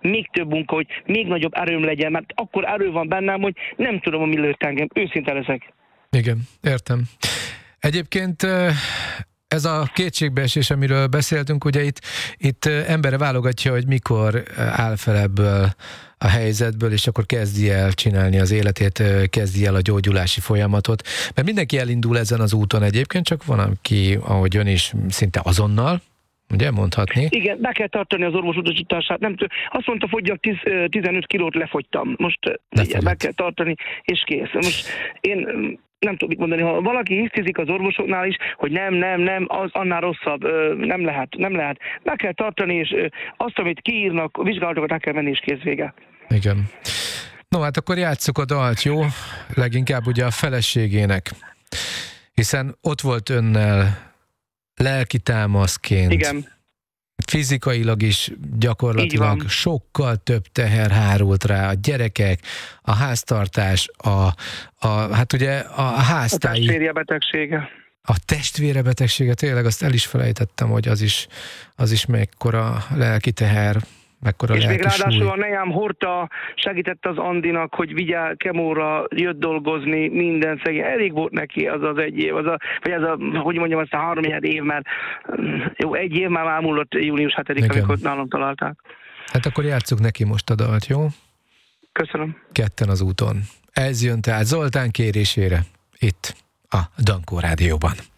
még több munka, hogy még nagyobb erőm legyen, mert akkor erő van bennem, hogy nem tudom, hogy mi lőtt engem. Őszinte leszek. Igen, értem. Egyébként ez a kétségbeesés, amiről beszéltünk, ugye itt embere válogatja, hogy mikor áll fel ebből a helyzetből, és akkor kezdi el csinálni az életét, kezdi el a gyógyulási folyamatot. Mert mindenki elindul ezen az úton egyébként, csak van, aki, ahogy ön is, szinte azonnal, ugye, mondhatni? Igen, be kell tartani az orvos utasítását. Nem tudom, azt mondta, fogyjak 15 kilót, lefogytam. Most be kell tartani, és kész. Most én nem tudom mit mondani, ha valaki hisztizik az orvosoknál is, hogy nem, az annál rosszabb, nem lehet. Be kell tartani, és azt, amit kiírnak, vizsgálatokat el kell menni, és kész, vége. Igen. No, hát akkor játsszuk a dalt, jó? Leginkább ugye a feleségének. Hiszen ott volt önnel lelki támaszként. Igen. Fizikailag is gyakorlatilag sokkal több teher hárult rá, a gyerekek, a háztartás, hát ugye a háztáji... A testvérbetegsége. A testvérbetegsége, tényleg azt el is felejtettem, hogy az is mekkora lelki teher, mekkora és lelki még ráadásul súly. a neám hordta, segített az Andinak, hogy vigyál kemóra, jött dolgozni, minden szegény. Elég volt neki az egy év, hogy mondjam, azt a 3 év, mert jó, egy év már elmúlott június 7-én, amikor nálam találták. Hát akkor játsszuk neki most a dalt, jó? Köszönöm. Ketten az úton. Ez jön tehát Zoltán kérésére, itt a Dankó Rádióban.